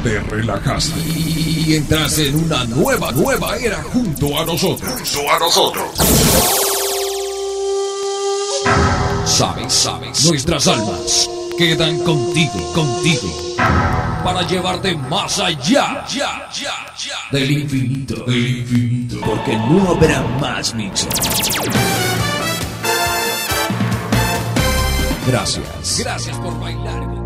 te relajaste y entraste en una nueva era junto a nosotros. Sabes, nuestras almas quedan contigo, para llevarte más allá del infinito, porque no habrá más mixes. Gracias por bailar.